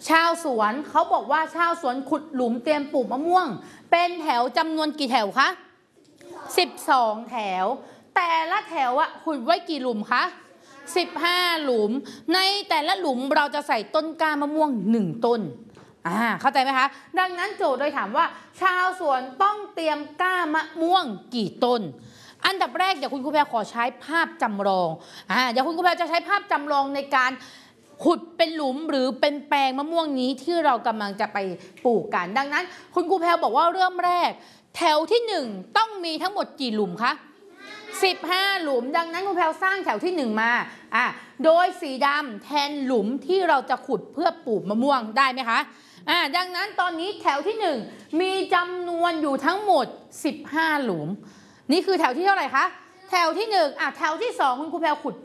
ชาวสวนเขาบอกว่าชาวสวนขุดหลุมเตรียมปลูกมะม่วงเป็นแถวจำนวนกี่แถวคะ12แถวแต่ละแถวอะขุดไว้กี่หลุมคะ15หลุมในแต่ละหลุมเราจะใส่ต้นกล้ามะม่วง1ต้นเข้าใจไหมคะดังนั้นโจทย์โดยถามว่าชาวสวนต้องเตรียมกล้ามะม่วงกี่ต้นอันดับแรกเดี๋ยวคุณครูแพรขอใช้ภาพจำลองเดี๋ยวคุณครูแพรจะใช้ภาพจำลองในการขุดเป็นหลุมหรือเป็นแปลงมะม่วงนี้ที่เรากำลังจะไปปลูกกันดังนั้นคุณครูแพรบอกว่าเริ่มแรกแถวที่1ต้องมีทั้งหมดกี่หลุมคะ15หลุมดังนั้นครูแพรสร้างแถวที่1มาโดยสีดำแทนหลุมที่เราจะขุดเพื่อปลูกมะม่วงได้ไหมคะดังนั้นตอนนี้แถวที่1มีจำนวนอยู่ทั้งหมด15หลุมนี่คือแถวที่เท่าไหร่คะแถวที่1แถวที่2คุณครูแพรขุด